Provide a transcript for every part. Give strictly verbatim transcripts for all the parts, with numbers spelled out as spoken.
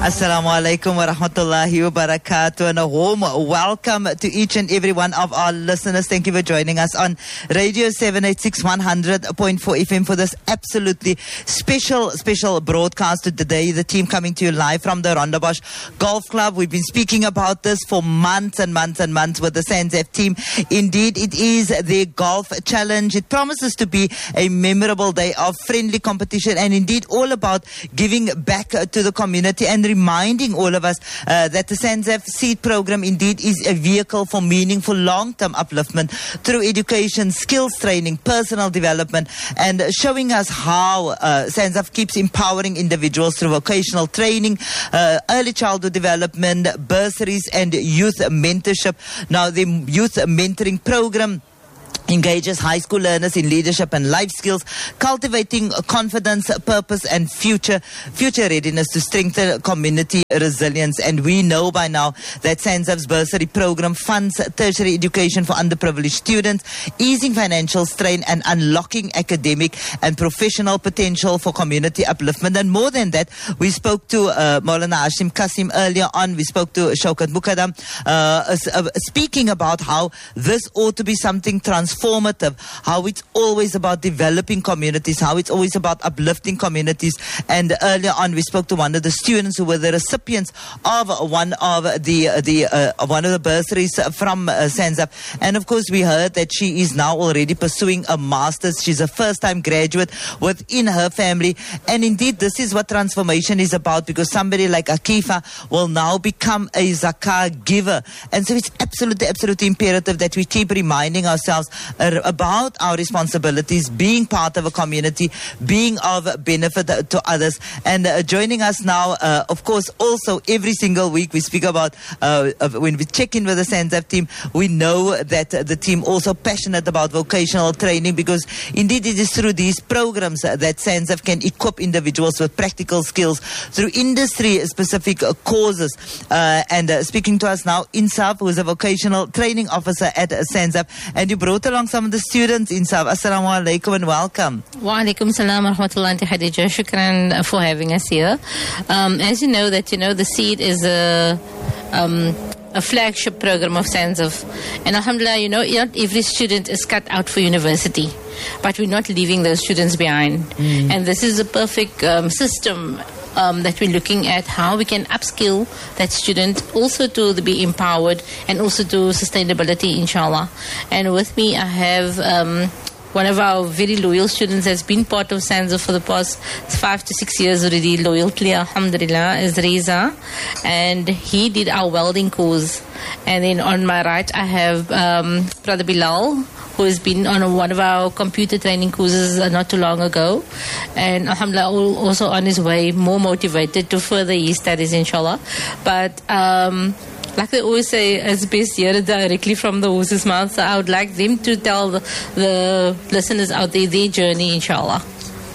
Assalamu alaikum wa rahmatullahi wa barakatuh, and a warm welcome to each and every one of our listeners. Thank you for joining us on Radio seven eighty-six one hundred point four F M for this absolutely special, special broadcast today. The team coming to you live from the Rondebosch Golf Club. We've been speaking about this for months and months and months with the SANZAF team. Indeed, it is their golf challenge. It promises to be a memorable day of friendly competition and indeed all about giving back to the community and reminding all of us uh, that the SANZAF Seed program indeed is a vehicle for meaningful long-term upliftment through education, skills training, personal development, and showing us how uh, SANZAF keeps empowering individuals through vocational training, uh, early childhood development, bursaries, and youth mentorship. Now, the youth mentoring program engages high school learners in leadership and life skills, cultivating confidence, purpose, and future future readiness to strengthen community resilience. And we know by now that SANZAF's bursary program funds tertiary education for underprivileged students, easing financial strain and unlocking academic and professional potential for community upliftment. And more than that, we spoke to uh, Maulana Hashim Kasim earlier on. We spoke to Shaukat Mukaddam, uh, uh, speaking about how this ought to be something transformative. Formative, how it's always about developing communities, how it's always about uplifting communities. And earlier on, we spoke to one of the students who were the recipients of one of the the uh, one of the bursaries from uh, SANZAF. And of course, we heard that she is now already pursuing a master's. She's a first-time graduate within her family. And indeed, this is what transformation is about, because somebody like Akifa will now become a zakah giver. And so it's absolutely, absolutely imperative that we keep reminding ourselves about our responsibilities, being part of a community, being of benefit to others. And uh, joining us now, uh, of course, also every single week we speak about, uh, when we check in with the SANZAF team, we know that uh, the team also passionate about vocational training, because indeed it is through these programs uh, that SANZAF can equip individuals with practical skills through industry-specific uh, courses. Uh, and uh, speaking to us now, Insaf, who is a vocational training officer at uh, SANZAF, and you brought along some of the students in Insaf. Assalamu alaikum and welcome. Wa alaikum salam wa rahmatullahi Khadija. Shukran for having us here. Um, as you know, that you know the SEED is a um, a flagship program of SANZAF, and alhamdulillah, you know, not every student is cut out for university, but we're not leaving those students behind. Mm. And this is a perfect um, system. Um, that we're looking at how we can upskill that student also to be empowered and also to sustainability, inshallah. And with me I have um, one of our very loyal students has been part of SANZAF for the past five to six years already, loyally, alhamdulillah, is Reza. And he did our welding course. And then on my right I have um, Brother Bilal, who has been on one of our computer training courses not too long ago, and alhamdulillah also on his way, more motivated to further his studies, inshallah. But um, like they always say, it's best hear it directly from the horse's mouth, so I would like them to tell the, the listeners out there their journey, inshallah.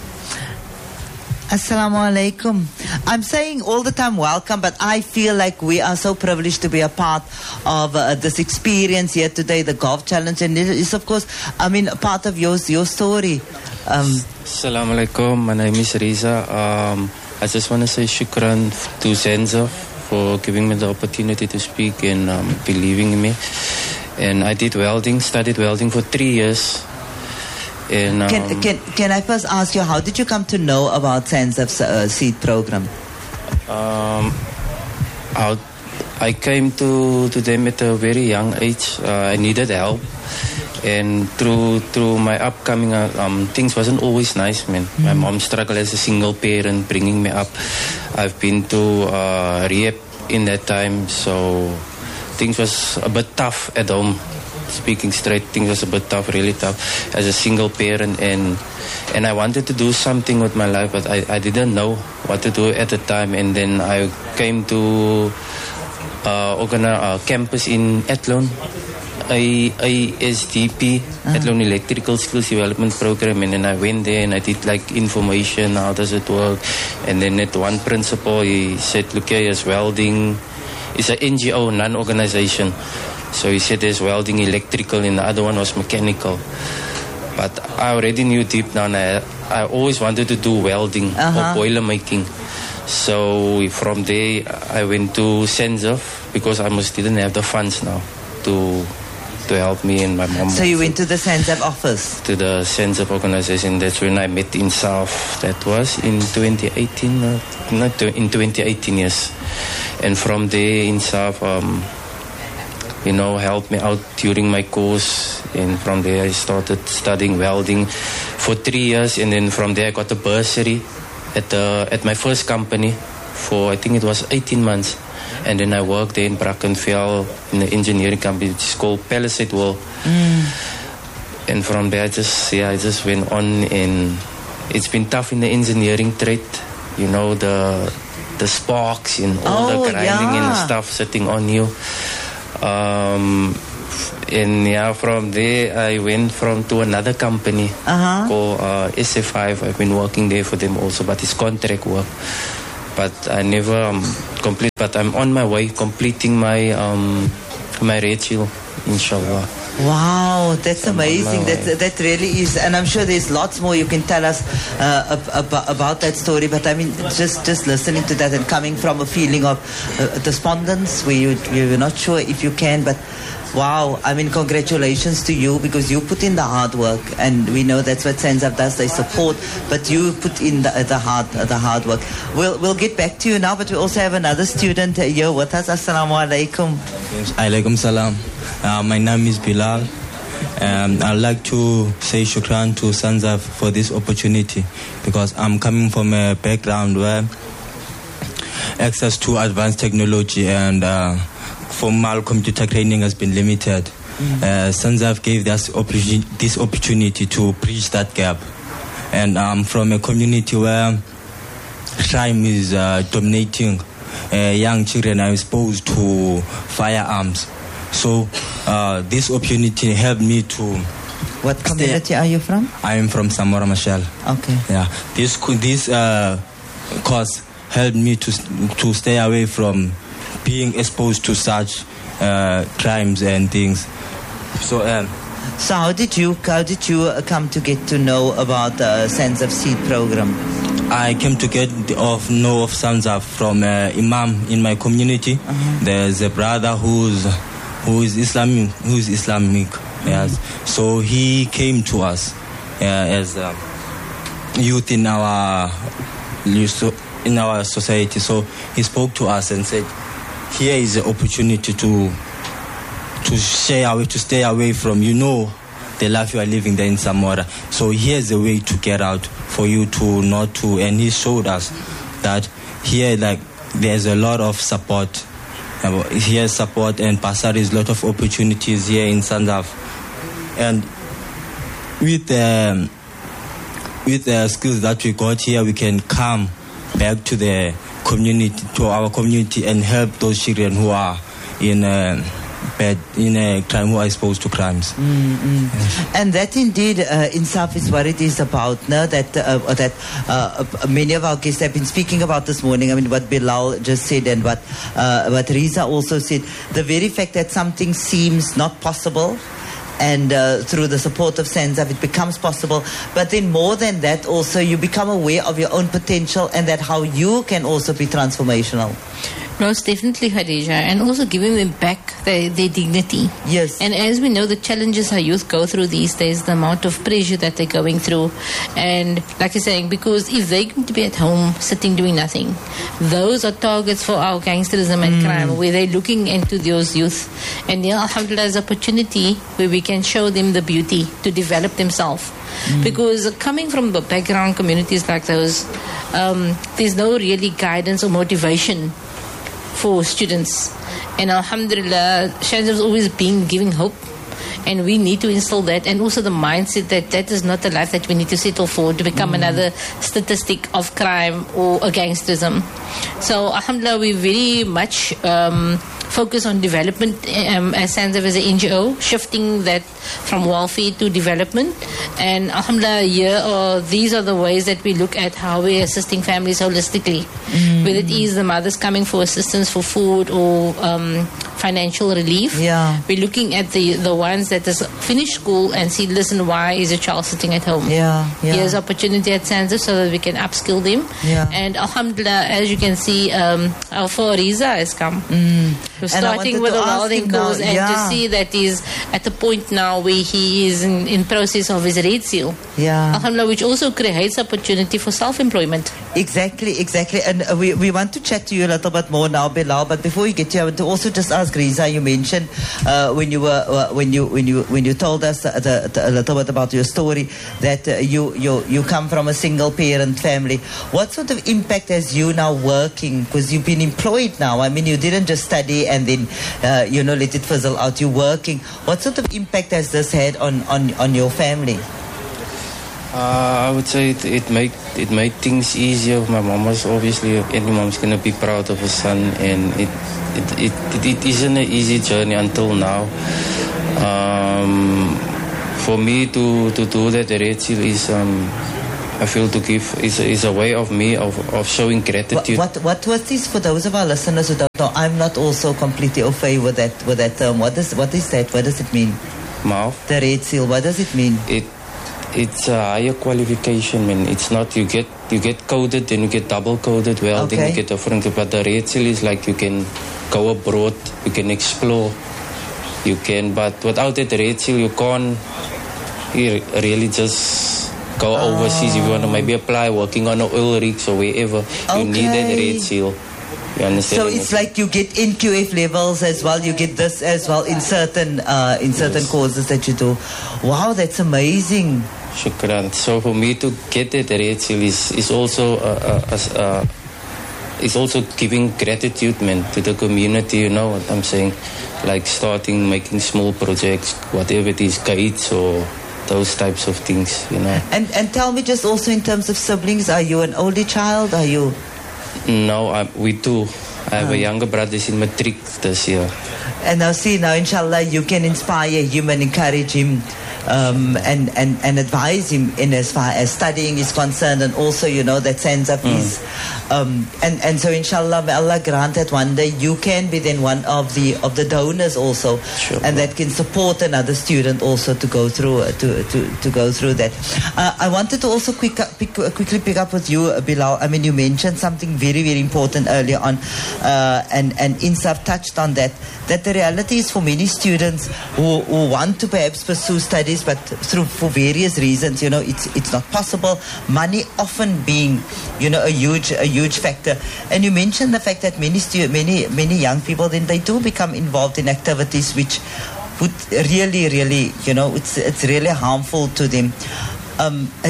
Assalamu alaikum. I'm saying all the time welcome, but I feel like we are so privileged to be a part of uh, this experience here today, the Golf Challenge, and it is, of course, I mean, part of your, your story. Um, Assalamu alaikum. My name is Reza. Um, I just want to say shukran to SANZAF for giving me the opportunity to speak and um, believing in me. And I did welding, studied welding for three years. And, um, can, can can I first ask you, how did you come to know about SANZAF's uh, SEED program? Um, I, I came to, to them at a very young age. Uh, I needed help. And through through my upcoming, uh, um, things wasn't always nice, man. Mm. My mom struggled as a single parent, bringing me up. I've been to uh, rehab in that time, so things was a bit tough at home. Speaking straight, things was a bit tough, really tough, as a single parent, and and I wanted to do something with my life, but I, I didn't know what to do at the time. And then I came to uh, organize a campus in Athlone, a, a S D P, uh-huh. Athlone Electrical Skills Development Program, and then I went there and I did like information, how does it work, and then at one principal, he said, look here, there's welding, it's an N G O, non-organization. So he said there's welding, electrical, and the other one was mechanical. But I already knew deep down I, I always wanted to do welding uh-huh. or boiler making. So from there, I went to Senzov because I almost didn't have the funds now to to help me and my mom. So you went to the Senzov office? To the Senzov organization. That's when I met Insaf. That was in twenty eighteen, uh, not in twenty eighteen, yes. And from there, Insaf, um, you know, helped me out during my course. And from there, I started studying welding for three years. And then from there, I got a bursary at the at my first company for, I think it was eighteen months. And then I worked there in Brackenfell in the engineering company. It's called Palisade World. Mm. And from there, I just, yeah, I just went on. And it's been tough in the engineering trade. You know, the the sparks and all oh, the grinding yeah. and stuff sitting on you. Um, and yeah, from there, I went from to another company uh-huh. called uh, S F five. I've been working there for them also, but it's contract work. But I never um, complete. But I'm on my way completing my um, my red seal, inshallah. Wow, that's I'm amazing. That that really is, and I'm sure there's lots more you can tell us uh, ab- about that story. But I mean, just just listening to that and coming from a feeling of uh, despondence, where you you're not sure if you can, but. Wow, I mean, congratulations to you because you put in the hard work, and we know that's what Senzov does. They support, but you put in the, the hard the hard work. We'll we'll get back to you now, but we also have another student here with us. Assalamu alaikum. Alaikum salam. Uh, my name is Bilal. Um, I'd like to say shukran to Senzov for this opportunity because I'm coming from a background where access to advanced technology and uh, formal computer training has been limited. Mm-hmm. Uh, Senzov gave us oppor- this opportunity to bridge that gap. And I'm um, from a community where crime is uh, dominating. Uh, young children are exposed to firearms. So uh, this opportunity helped me to... What community stay. Are you from? I am from Samora Machel. Okay. Yeah. This, this uh, course helped me to to stay away from being exposed to such uh, crimes and things. So, um, so how did you how did you come to get to know about the Senzov Seed program? I came to get of know of Senzov from uh, Imam in my community. Uh-huh. There's a brother who's who is Islamic, who is Islamic. Mm-hmm. Yes. So he came to us uh, as uh, youth in our in our society. So he spoke to us and said, here is an opportunity to to share away, to stay away from, you know, the life you are living there in Samora. So here's a way to get out for you to not to. And he showed us that here, like, there's a lot of support. Here's support and Passaris, a lot of opportunities here in Senzov. And with um, with the skills that we got here, we can come back to the community, to our community, and help those children who are in a bad, in a crime, who are exposed to crimes. Mm-hmm. Yes. And that indeed, uh, Insaf, is what it is about. No? That uh, that uh, many of our guests have been speaking about this morning. I mean, what Bilal just said and what uh, what Riza also said. The very fact that something seems not possible, and uh, through the support of Senzov, it becomes possible. But then more than that, also, you become aware of your own potential and that how you can also be transformational. Most definitely, Khadija, and also giving them back their, their dignity. Yes. And as we know, the challenges our youth go through these days, the amount of pressure that they're going through. And like you're saying, because if they're going to be at home sitting doing nothing, those are targets for our gangsterism and mm. crime, where they're looking into those youth. And yeah, alhamdulillah, there's opportunity where we can show them the beauty to develop themselves. Mm. Because coming from the background communities like those, um, there's no really guidance or motivation for students. And alhamdulillah, Senzov's always been giving hope, and we need to instill that, and also the mindset that that is not the life that we need to settle for, to become mm. another statistic of crime or a gangsterism. So alhamdulillah, we very much um, focus on development um, as Senzov as an N G O, shifting that from welfare to development. And alhamdulillah, here are, these are the ways that we look at how we're assisting families holistically. Mm. Whether it is the mothers coming for assistance for food or um, financial relief. Yeah. We're looking at the the ones that has finished school and see, listen, why is a child sitting at home? Yeah, yeah. Here's opportunity at Sansa so that we can upskill them. Yeah. And alhamdulillah, as you can see, um, our Riza has come. Mm. We're starting with a welding course, and yeah. to see that he's at the point now where he is in, in process of his red seal. Yeah. Alhamdulillah, which also creates opportunity for self-employment. Exactly, exactly. And uh, we, we want to chat to you a little bit more now, Bilal. But before we get to you, I want to also just ask Riza. You mentioned uh, when you were uh, when you when you when you told us uh, the, the, a little bit about your story that uh, you you you come from a single parent family. What sort of impact has you now working? Because you've been employed now. I mean, you didn't just study and then uh, you know let it fizzle out. You're working. What sort of impact has this had on on, on your family? Uh, I would say it, it made it made things easier. My mom was obviously any mom's gonna be proud of her son, and it it it, it, it isn't an easy journey until now. Um, for me to, to do that, the Red Seal is um, I feel to give is is a way of me of, of showing gratitude. What, what what was this for those of our listeners who don't know? I'm not also completely au fait with that with that term. What is what is that? What does it mean? Mouth. The Red Seal. What does it mean? It. It's a higher qualification, man. It's not you get you get coded, then you get double coded. Well, Okay. then you get different. But the Red Seal is like you can go abroad, you can explore, you can. But without that Red Seal, you can't you really just go overseas. If you want to maybe apply working on an oil rigs or wherever, you need that Okay. Red Seal. You understand? So it's like you get N Q F levels as well. You get this as well in certain uh, in certain Yes. courses that you do. Wow, that's amazing. Shukran. So for me to get that Red Seal is, is also uh, uh, uh, is also giving gratitude, man, to the community. You know what I'm saying? Like starting making small projects, whatever it is, guides or those types of things. You know. And and tell me just also in terms of siblings, are you an only child? Are you? No, I, we do. I have a younger brother. He's in matric this year. And now see, now inshallah you can inspire him and encourage him um, and, and, and advise him in as far as studying is concerned, and also, you know, that sense of his um, and, and so inshallah may Allah grant that one day you can be then one of the of the donors also, Sure. and that can support another student also to go through uh, to, to, to go through that. Uh, I wanted to also quick, pick, quickly pick up with you, Bilal. I mean, you mentioned something very, very important earlier on, uh, and, and Insaf touched on that, that the reality is for many students who, who want to perhaps pursue studies, but through for various reasons, you know, it's it's not possible. Money often being, you know, a huge a huge factor. And you mentioned the fact that many stu- many many young people then they do become involved in activities which would really, really, you know, it's it's really harmful to them. Um, uh,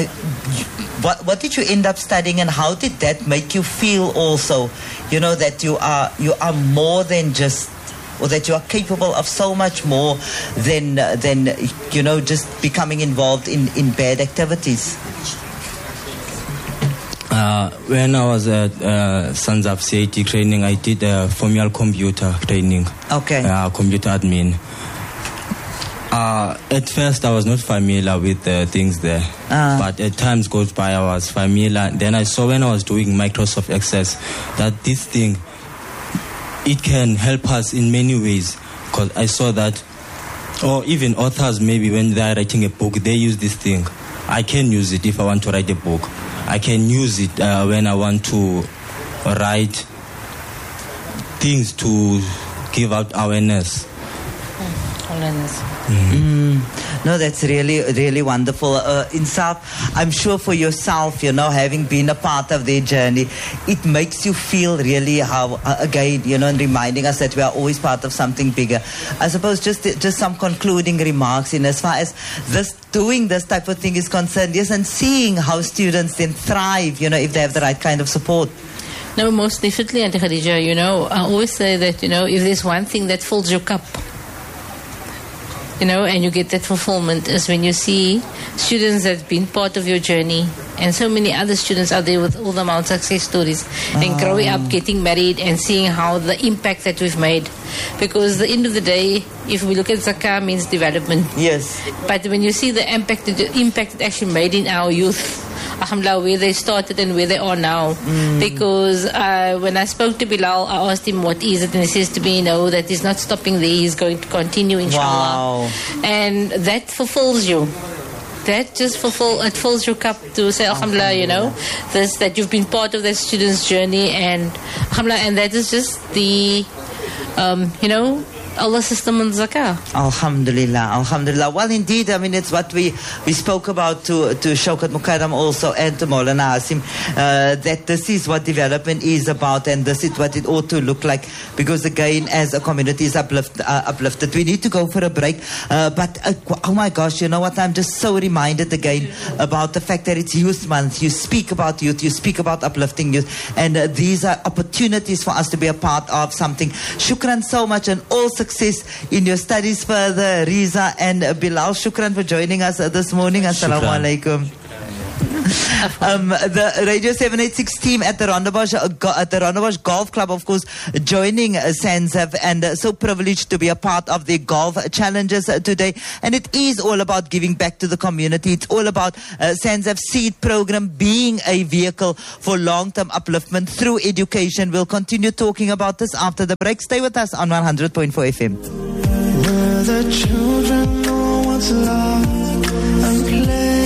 what what did you end up studying, and how did that make you feel? Also, you know, that you are you are more than just, or that you are capable of so much more than uh, than you know just becoming involved in, in bad activities. Uh, when I was at uh, Sons of C I T training, I did uh, formal computer training. Okay. Uh, computer admin. Uh, at first, I was not familiar with uh, things there, Ah. but as times goes by, I was familiar. Then I saw when I was doing Microsoft Access that this thing, it can help us in many ways, because I saw that, or even authors maybe when they are writing a book, they use this thing. I can use it if I want to write a book. I can use it uh, when I want to write things to give out awareness. Awareness. Mm. No, that's really, really wonderful. Uh, Insaf, I'm sure for yourself, you know, having been a part of their journey, it makes you feel really how, uh, again, you know, and reminding us that we are always part of something bigger. I suppose just just some concluding remarks in as far as this doing this type of thing is concerned, yes, and seeing how students then thrive, you know, if they have the right kind of support. No, most definitely, Auntie Khadija. You know, I always say that, you know, if there's one thing that fills your cup, you know, and you get that fulfillment, is when you see students that've been part of your journey, and so many other students out there with all the amount success stories, and growing up, getting married, and seeing how the impact that we've made. Because at the end of the day, if we look at zakah, means development. Yes. But when you see the impact, the impact it actually made in our youth, alhamdulillah, where they started and where they are now. Mm. Because uh, when I spoke to Bilal, I asked him what is it, and he says to me, no, that he's not stopping there, he's going to continue, inshallah. Wow. And that fulfills you. That just fulfill, it fills your cup to say, alhamdulillah, you know, this, that you've been part of that student's journey, and alhamdulillah, and that is just the, um, you know, Allah's system and zakah. Alhamdulillah, alhamdulillah. Well, indeed, I mean, it's what we, we spoke about to, to Shaukat Mukarram also and to Maulana Asim, uh, that this is what development is about, and this is what it ought to look like, because again, as a community is uplift, uh, uplifted. We need to go for a break, uh, but uh, oh my gosh, you know what, I'm just so reminded again about the fact that it's Youth Month. You speak about youth, you speak about uplifting youth, and uh, these are opportunities for us to be a part of something. Shukran so much, and all success in your studies further, Riza and Bilal. Shukran for joining us uh, this morning. Assalamu alaikum. Um, the Radio seven eighty-six team at the Rondebosch, uh, go, at the Rondebosch Golf Club, of course, joining uh, SANZAF, and uh, so privileged to be a part of the golf challenges uh, today. And it is all about giving back to the community. It's all about uh, SANZAF Seed Program being a vehicle for long-term upliftment through education. We'll continue talking about this after the break. Stay with us on one hundred point four F M. Where the children know what's love and play.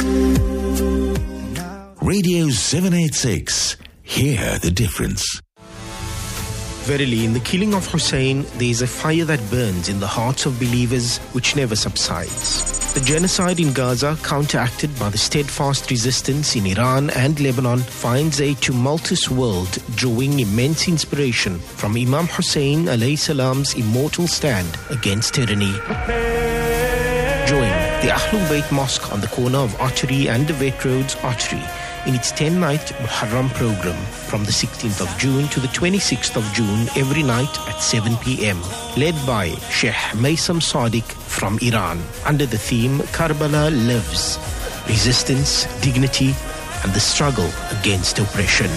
Radio seven eighty-six. Hear the difference. Verily, in the killing of Hussein, there is a fire that burns in the hearts of believers which never subsides. The genocide in Gaza, counteracted by the steadfast resistance in Iran and Lebanon, finds a tumultuous world drawing immense inspiration from Imam Hussein alayhi salam's immortal stand against tyranny. Join the Ahlul Bayt Mosque on the corner of Archery and the Vet Roads Archery in its ten-night Muharram program from the sixteenth of June to the twenty-sixth of June every night at seven p.m. Led by Sheikh Maysam Sadiq from Iran under the theme Karbala Lives, Resistance, Dignity and the Struggle Against Oppression.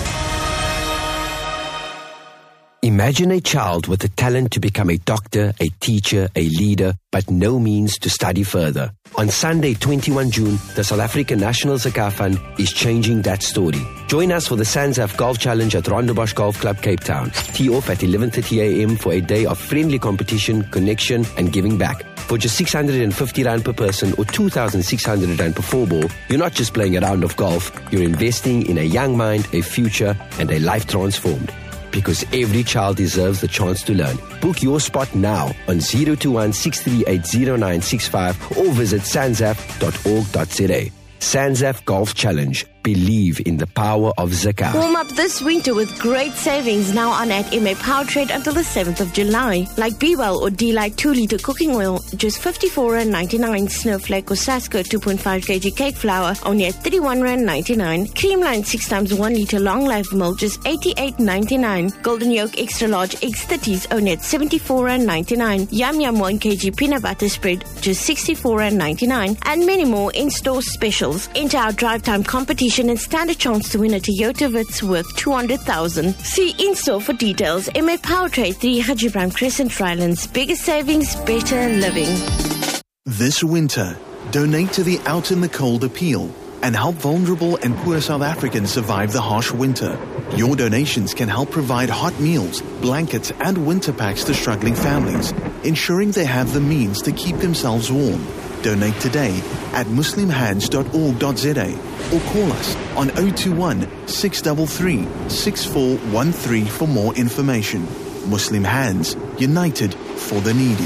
Imagine a child with the talent to become a doctor, a teacher, a leader, but no means to study further. On Sunday, twenty-first of June, the South African National Zakah Fund is changing that story. Join us for the SANZAF Golf Challenge at Rondebosch Golf Club, Cape Town. Tee off at eleven thirty a.m. for a day of friendly competition, connection and giving back. For just six hundred fifty rand per person or two thousand six hundred rand per four ball, you're not just playing a round of golf, you're investing in a young mind, a future and a life transformed. Because every child deserves the chance to learn. Book your spot now on zero two one, six three eight, zero nine six five or visit sanzaf dot org dot za. SANZAF Golf Challenge. Believe in the power of zakah. Warm up this winter with great savings now on at M A Powertrade until the seventh of July. Like Be Well or D-Light two litre cooking oil, just fifty-four rand ninety-nine. Snowflake or Sasko two point five kilogram cake flour, only at thirty-one rand ninety-nine. Creamline six times one litre long life milk, just eighty-eight ninety-nine. Golden Yolk extra large eggs thirties, only at seventy-four rand ninety-nine. Yum Yum one kilogram peanut butter spread, just sixty-four rand ninety-nine. And many more in-store specials. Enter our drive time competition and stand a chance to win a Toyota Vitz worth two hundred thousand. See in-store for details. M A Powertrade, three Haji Brown Crescent, Rylands. Bigger savings, better living. This winter, donate to the Out in the Cold appeal and help vulnerable and poor South Africans survive the harsh winter. Your donations can help provide hot meals, blankets and winter packs to struggling families, ensuring they have the means to keep themselves warm. Donate today at muslim hands dot org dot za or call us on zero two one, six three three, six four one three for more information. Muslim Hands, united for the needy.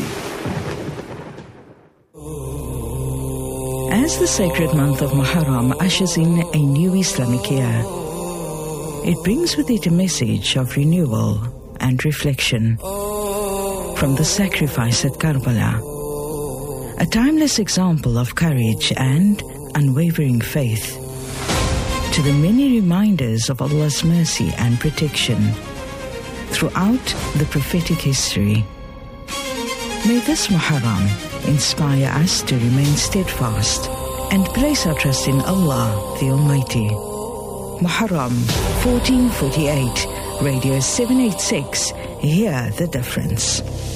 As the sacred month of Muharram ushers in a new Islamic year, it brings with it a message of renewal and reflection. From the sacrifice at Karbala, a timeless example of courage and unwavering faith, to the many reminders of Allah's mercy and protection throughout the prophetic history. May this Muharram inspire us to remain steadfast and place our trust in Allah the Almighty. Muharram fourteen forty-eight, Radio seven eighty-six, hear the difference.